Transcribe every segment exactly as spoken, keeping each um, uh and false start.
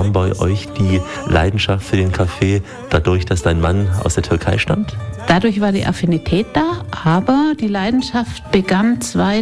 kam bei euch die Leidenschaft für den Kaffee dadurch, dass dein Mann aus der Türkei stammt? Dadurch war die Affinität da, aber die Leidenschaft begann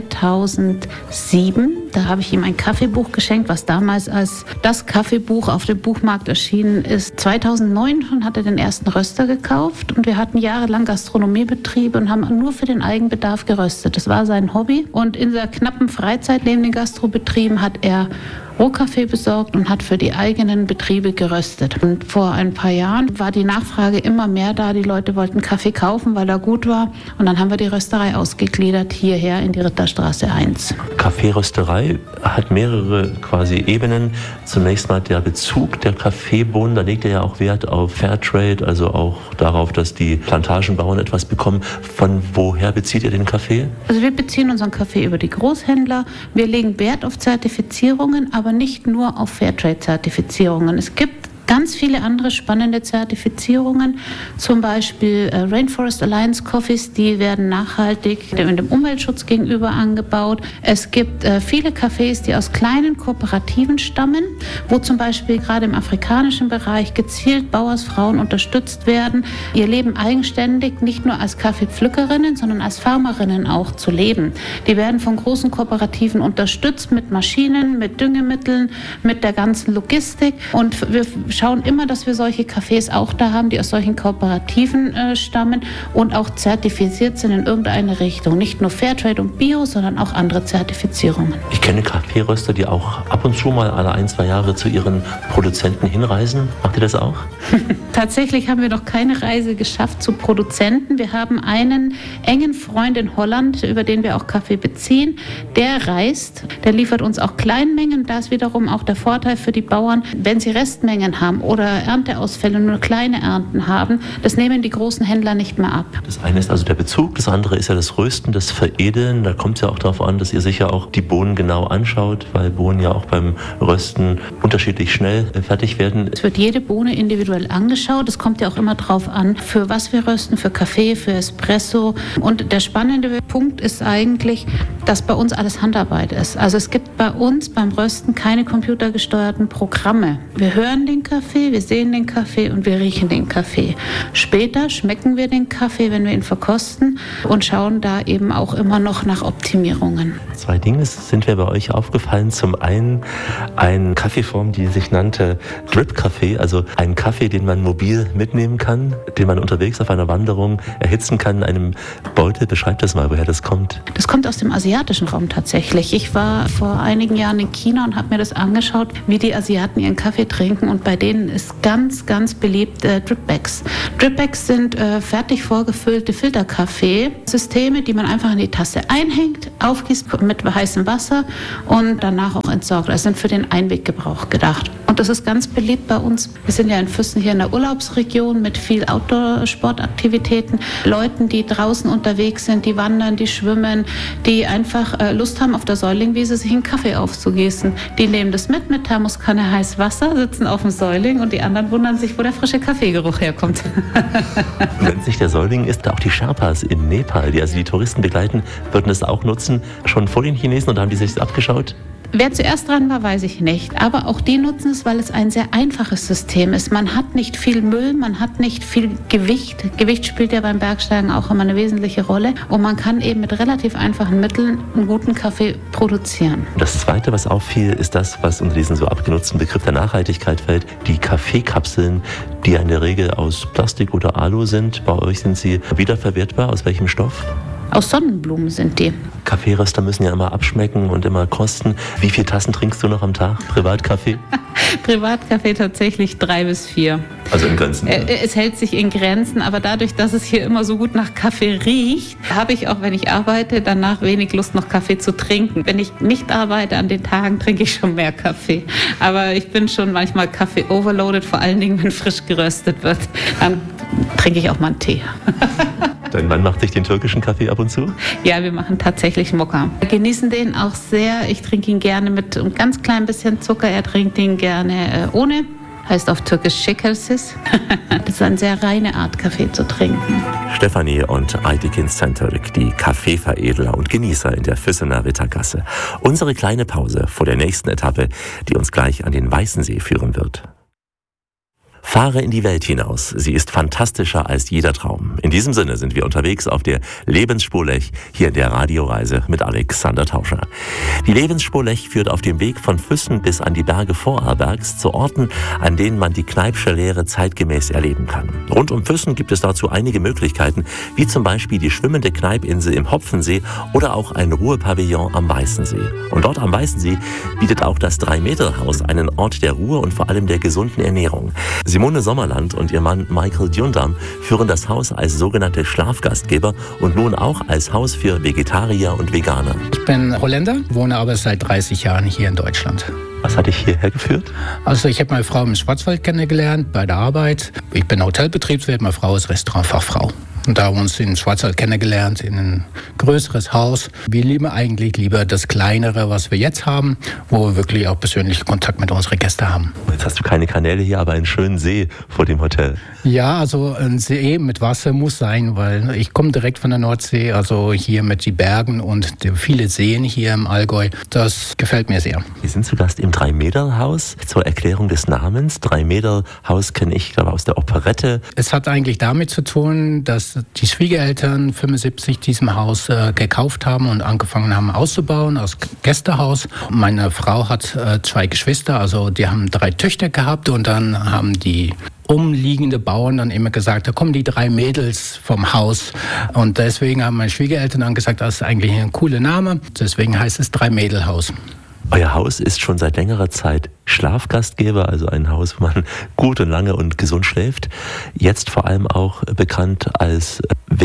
zweitausendsieben. Da habe ich ihm ein Kaffeebuch geschenkt, was damals als das Kaffeebuch auf dem Buchmarkt erschienen ist. zweitausendneun hat er den ersten Röster gekauft und wir hatten jahrelang Gastronomiebetriebe und haben nur für den Eigenbedarf geröstet. Das war sein Hobby und in der knappen Freizeit neben den Gastrobetrieben hat er Rohkaffee besorgt und hat für die eigenen Betriebe geröstet. Und vor ein paar Jahren war die Nachfrage immer mehr da. Die Leute wollten Kaffee kaufen, weil er gut war. Und dann haben wir die Rösterei ausgegliedert hierher in die Ritterstraße eins. Kaffeerösterei hat mehrere quasi Ebenen. Zunächst mal der Bezug der Kaffeebohnen. Da legt er ja auch Wert auf Fairtrade, also auch darauf, dass die Plantagenbauern etwas bekommen. Von woher bezieht ihr den Kaffee? Also wir beziehen unseren Kaffee über die Großhändler. Wir legen Wert auf Zertifizierungen, aber nicht nur auf Fairtrade-Zertifizierungen. Es gibt ganz viele andere spannende Zertifizierungen, zum Beispiel äh, Rainforest Alliance Coffees, die werden nachhaltig dem, dem Umweltschutz gegenüber angebaut. Es gibt äh, viele Cafés, die aus kleinen Kooperativen stammen, wo zum Beispiel gerade im afrikanischen Bereich gezielt Bauersfrauen unterstützt werden, ihr Leben eigenständig, nicht nur als Kaffeepflückerinnen, sondern als Farmerinnen auch zu leben. Die werden von großen Kooperativen unterstützt mit Maschinen, mit Düngemitteln, mit der ganzen Logistik und wir schauen immer, dass wir solche Cafés auch da haben, die aus solchen Kooperativen äh, stammen und auch zertifiziert sind in irgendeine Richtung. Nicht nur Fairtrade und Bio, sondern auch andere Zertifizierungen. Ich kenne Kaffeeröster, die auch ab und zu mal alle ein, zwei Jahre zu ihren Produzenten hinreisen. Macht ihr das auch? Tatsächlich haben wir noch keine Reise geschafft zu Produzenten. Wir haben einen engen Freund in Holland, über den wir auch Kaffee beziehen. Der reist, der liefert uns auch Kleinmengen. Da ist wiederum auch der Vorteil für die Bauern, wenn sie Restmengen haben oder Ernteausfälle, nur kleine Ernten haben, das nehmen die großen Händler nicht mehr ab. Das eine ist also der Bezug, das andere ist ja das Rösten, das Veredeln. Da kommt es ja auch darauf an, dass ihr sicher auch die Bohnen genau anschaut, weil Bohnen ja auch beim Rösten unterschiedlich schnell fertig werden. Es wird jede Bohne individuell angeschaut. Es kommt ja auch immer darauf an, für was wir rösten, für Kaffee, für Espresso. Und der spannende Punkt ist eigentlich, dass bei uns alles Handarbeit ist. Also es gibt bei uns beim Rösten keine computergesteuerten Programme. Wir hören den Kaffee, wir sehen den Kaffee und wir riechen den Kaffee. Später schmecken wir den Kaffee, wenn wir ihn verkosten und schauen da eben auch immer noch nach Optimierungen. Zwei Dinge sind mir bei euch aufgefallen. Zum einen eine Kaffeeform, die sich nannte Drip-Kaffee, also ein Kaffee, den man mobil mitnehmen kann, den man unterwegs auf einer Wanderung erhitzen kann in einem Beutel. Beschreibt das mal, woher das kommt. Das kommt aus dem asiatischen Raum tatsächlich. Ich war vor einigen Jahren in China und habe mir das angeschaut, wie die Asiaten ihren Kaffee trinken und bei denen ist ganz, ganz beliebt äh, Dripbags. Dripbags sind äh, fertig vorgefüllte Filterkaffeesysteme, die man einfach in die Tasse einhängt, aufgießt mit heißem Wasser und danach auch entsorgt. Das sind für den Einweggebrauch gedacht. Und das ist ganz beliebt bei uns. Wir sind ja in Füssen hier in der Urlaubsregion mit viel Outdoor-Sportaktivitäten. Leuten, die draußen unterwegs sind, die wandern, die schwimmen, die einfach äh, Lust haben, auf der Säulingwiese sich einen Kaffee aufzugießen. Die nehmen das mit, mit Thermoskanne heiß Wasser, sitzen auf dem Säuling und die anderen wundern sich, wo der frische Kaffeegeruch herkommt. Wenn es nicht der Säuling ist, auch die Sherpas in Nepal, die also die Touristen begleiten, würden das auch nutzen, schon vor den Chinesen oder haben die sich das abgeschaut? Wer zuerst dran war, weiß ich nicht. Aber auch die nutzen es, weil es ein sehr einfaches System ist. Man hat nicht viel Müll, man hat nicht viel Gewicht. Gewicht spielt ja beim Bergsteigen auch immer eine wesentliche Rolle. Und man kann eben mit relativ einfachen Mitteln einen guten Kaffee produzieren. Das Zweite, was auffiel, ist das, was unter diesen so abgenutzten Begriff der Nachhaltigkeit fällt. Die Kaffeekapseln, die ja in der Regel aus Plastik oder Alu sind. Bei euch sind sie wiederverwertbar. Aus welchem Stoff? Aus Sonnenblumen sind die. Kaffeeröster müssen ja immer abschmecken und immer kosten. Wie viele Tassen trinkst du noch am Tag? Privatkaffee? Privatkaffee tatsächlich drei bis vier. Also in Grenzen? Ja. Es hält sich in Grenzen, aber dadurch, dass es hier immer so gut nach Kaffee riecht, habe ich auch, wenn ich arbeite, danach wenig Lust, noch Kaffee zu trinken. Wenn ich nicht arbeite an den Tagen, trinke ich schon mehr Kaffee. Aber ich bin schon manchmal Kaffee overloaded, vor allen Dingen, wenn frisch geröstet wird. Dann trinke ich auch mal einen Tee. Dein Mann macht sich den türkischen Kaffee ab und zu? Ja, wir machen tatsächlich Mokka. Wir genießen den auch sehr. Ich trinke ihn gerne mit einem ganz klein bisschen Zucker. Er trinkt ihn gerne äh, ohne. Heißt auf Türkisch Şekersiz. Das ist eine sehr reine Art, Kaffee zu trinken. Stefanie und Aytekin Centörük, die Kaffeeveredler und Genießer in der Füssener Rittergasse. Unsere kleine Pause vor der nächsten Etappe, die uns gleich an den Weißensee führen wird. Fahre in die Welt hinaus. Sie ist fantastischer als jeder Traum. In diesem Sinne sind wir unterwegs auf der Lebensspur Lech, hier in der Radioreise mit Alexander Tauscher. Die Lebensspur Lech führt auf dem Weg von Füssen bis an die Berge Vorarlbergs zu Orten, an denen man die Kneippsche Lehre zeitgemäß erleben kann. Rund um Füssen gibt es dazu einige Möglichkeiten, wie zum Beispiel die schwimmende Kneipinsel im Hopfensee oder auch ein Ruhepavillon am Weißensee. Und dort am Weißensee bietet auch das Drei-Meter-Haus einen Ort der Ruhe und vor allem der gesunden Ernährung. Simone Sommerland und ihr Mann Michael Djundam führen das Haus als sogenannte Schlafgastgeber und nun auch als Haus für Vegetarier und Veganer. Ich bin Holländer, wohne aber seit dreißig Jahren hier in Deutschland. Was hat dich hierher geführt? Also ich habe meine Frau im Schwarzwald kennengelernt bei der Arbeit. Ich bin Hotelbetriebswirt, meine Frau ist Restaurantfachfrau. Und da haben wir uns in Schwarzwald kennengelernt, in ein größeres Haus. Wir lieben eigentlich lieber das Kleinere, was wir jetzt haben, wo wir wirklich auch persönlichen Kontakt mit unseren Gästen haben. Jetzt hast du keine Kanäle hier, aber einen schönen See vor dem Hotel. Ja, also ein See mit Wasser muss sein, weil ich komme direkt von der Nordsee, also hier mit den Bergen und die viele Seen hier im Allgäu. Das gefällt mir sehr. Wir sind zu Gast im Drei-Meter-Haus. Zur Erklärung des Namens. Drei-Meter-Haus kenne ich, glaube aus der Operette. Es hat eigentlich damit zu tun, dass die Schwiegereltern fünfundsiebzig diesem Haus äh, gekauft haben und angefangen haben auszubauen als Gästehaus. Meine Frau hat äh, zwei Geschwister, also die haben drei Töchter gehabt und dann haben die umliegende Bauern dann immer gesagt, da kommen die drei Mädels vom Haus. Und deswegen haben meine Schwiegereltern dann gesagt, das ist eigentlich ein cooler Name. Deswegen heißt es Drei-Mädel-Haus. Euer Haus ist schon seit längerer Zeit Schlafgastgeber, also ein Haus, wo man gut und lange und gesund schläft. Jetzt vor allem auch bekannt als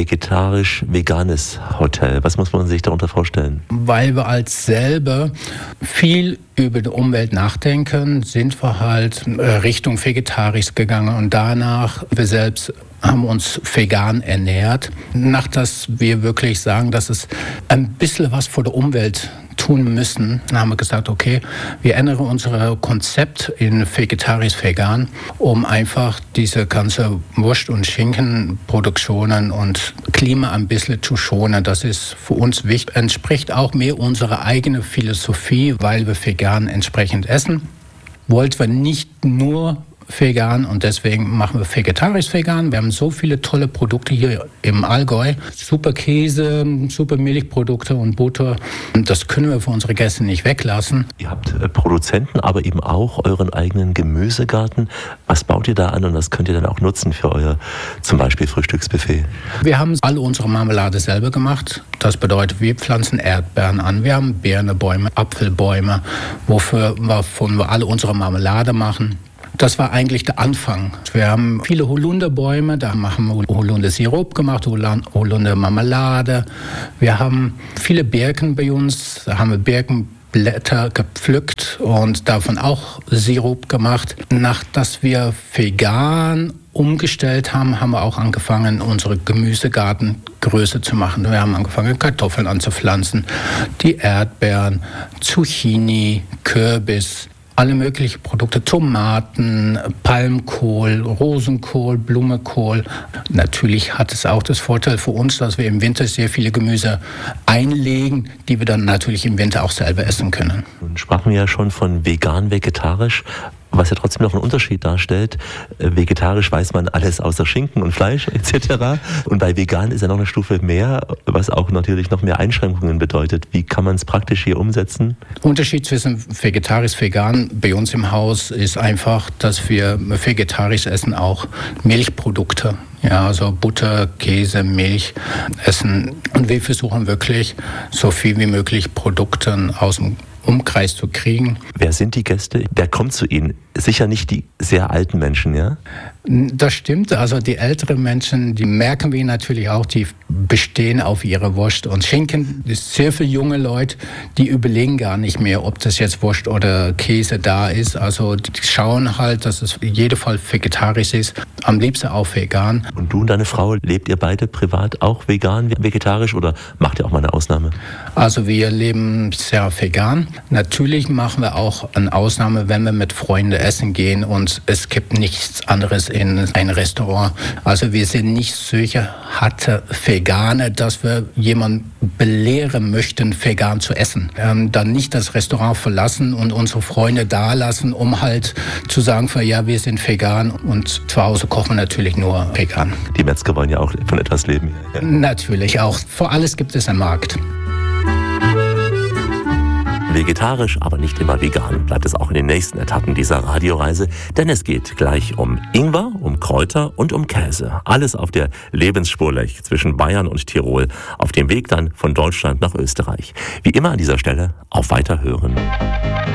vegetarisch-veganes Hotel. Was muss man sich darunter vorstellen? Weil wir als selber viel über die Umwelt nachdenken, sind wir halt Richtung vegetarisch gegangen und danach wir selbst haben uns vegan ernährt. Nach dass wir wirklich sagen, dass es ein bisschen was für die Umwelt tun müssen, dann haben wir gesagt, okay, wir ändern unser Konzept in vegetarisch-vegan, um einfach diese ganze Wurst- und Schinkenproduktionen und Klima ein bisschen zu schonen. Das ist für uns wichtig, entspricht auch mehr unserer eigenen Philosophie, weil wir vegan entsprechend essen. Wollten wir nicht nur vegan und deswegen machen wir vegetarisch-vegan. Wir haben so viele tolle Produkte hier im Allgäu. Super Käse, super Milchprodukte und Butter. Das können wir für unsere Gäste nicht weglassen. Ihr habt äh, Produzenten, aber eben auch euren eigenen Gemüsegarten. Was baut ihr da an und was könnt ihr dann auch nutzen für euer zum Beispiel Frühstücksbuffet? Wir haben alle unsere Marmelade selber gemacht. Das bedeutet, wir pflanzen Erdbeeren an. Wir haben Birnebäume, Apfelbäume, wofür wir, wovon wir alle unsere Marmelade machen. Das war eigentlich der Anfang. Wir haben viele Holunderbäume, da haben wir Holundersirup gemacht, Holundermarmelade. Wir haben viele Birken bei uns, da haben wir Birkenblätter gepflückt und davon auch Sirup gemacht. Nachdem wir vegan umgestellt haben, haben wir auch angefangen, unsere Gemüsegarten größer zu machen. Wir haben angefangen, Kartoffeln anzupflanzen, die Erdbeeren, Zucchini, Kürbis, alle möglichen Produkte, Tomaten, Palmkohl, Rosenkohl, Blumenkohl. Natürlich hat es auch das Vorteil für uns, dass wir im Winter sehr viele Gemüse einlegen, die wir dann natürlich im Winter auch selber essen können. Nun sprachen wir ja schon von vegan-vegetarisch, was ja trotzdem noch einen Unterschied darstellt. Vegetarisch weiß man alles außer Schinken und Fleisch et cetera. Und bei vegan ist ja noch eine Stufe mehr, was auch natürlich noch mehr Einschränkungen bedeutet. Wie kann man es praktisch hier umsetzen? Der Unterschied zwischen vegetarisch und vegan bei uns im Haus ist einfach, dass wir vegetarisch essen auch Milchprodukte. Ja, also Butter, Käse, Milch essen. Und wir versuchen wirklich, so viel wie möglich Produkte aus dem Umkreis zu kriegen. Wer sind die Gäste? Wer kommt zu Ihnen? Sicher nicht die sehr alten Menschen, ja? Das stimmt. Also die älteren Menschen, die merken wir natürlich auch, die bestehen auf ihre Wurst und Schinken. Es sind sehr viele junge Leute, die überlegen gar nicht mehr, ob das jetzt Wurst oder Käse da ist. Also die schauen halt, dass es in jedem Fall vegetarisch ist, am liebsten auch vegan. Und du und deine Frau, lebt ihr beide privat auch vegan, vegetarisch oder macht ihr auch mal eine Ausnahme? Also wir leben sehr vegan. Natürlich machen wir auch eine Ausnahme, wenn wir mit Freunden essen gehen und es gibt nichts anderes in ein Restaurant. Also wir sind nicht solche harte Veganer, dass wir jemanden belehren möchten, vegan zu essen. Ähm, dann nicht das Restaurant verlassen und unsere Freunde da lassen, um halt zu sagen, für, ja, wir sind vegan und zu Hause kochen wir natürlich nur vegan. Die Metzger wollen ja auch von etwas leben. Ja. Natürlich auch. Für alles gibt es einen Markt. Vegetarisch, aber nicht immer vegan, bleibt es auch in den nächsten Etappen dieser Radioreise, denn es geht gleich um Ingwer, um Kräuter und um Käse. Alles auf der Lebensspurlech zwischen Bayern und Tirol, auf dem Weg dann von Deutschland nach Österreich. Wie immer an dieser Stelle auf Weiterhören.